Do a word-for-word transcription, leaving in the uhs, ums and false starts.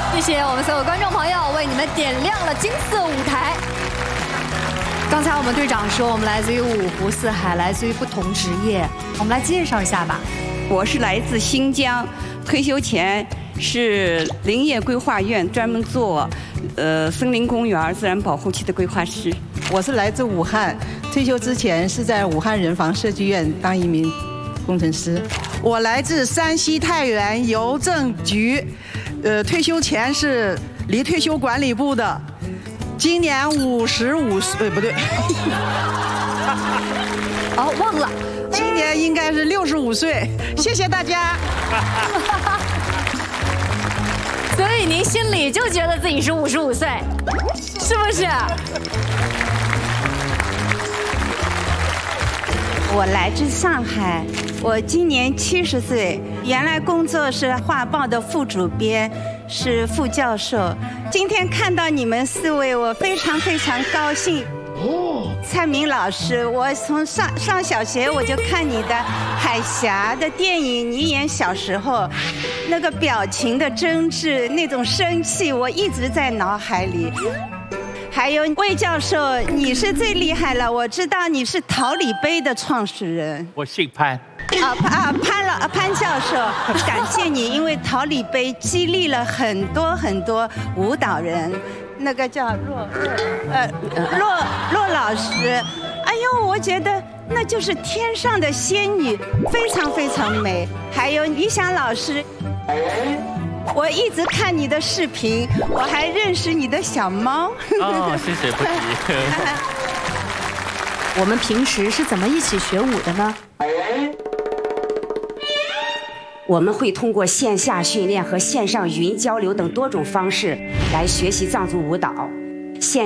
谢谢我们所有观众朋友为你们点亮了金色舞台。刚才我们队长说我们来自于五湖四海，来自于不同职业，我们来介绍一下吧。 我是来自新疆，退休前是林业规划院专门做呃森林公园自然保护区的规划师。 我是来自武汉，退休之前是在武汉人防设计院当一名工程师。我来自山西太原邮政局，呃，退休前是离退休管理部的，今年五十五岁，不对， 哦，忘了， 今年应该是六十五岁。谢谢大家。 所以您心里就觉得自己是五十五岁，是不是？ 我来自上海，我今年七十岁，原来工作是画报的副主编，是副教授。今天看到你们四位，我非常非常高兴。蔡明老师，我从上上小学我就看你的海峡的电影，你演小时候那个表情的真挚，那种生气，我一直在脑海里。还有魏教授，你是最厉害了，我知道你是桃李杯的创始人。 我姓潘。 啊啊潘老啊潘教授，感谢你，因为桃李杯激励了很多很多舞蹈人。那个叫骆呃骆骆老师，哎呦，我觉得那就是天上的仙女，非常非常美。还有李想老师，我一直看你的视频，我还认识你的小猫。 哦，谢谢不提。 我们平时是怎么一起学舞的呢？ 我们会通过线下训练和线上语音交流等多种方式来学习藏族舞蹈。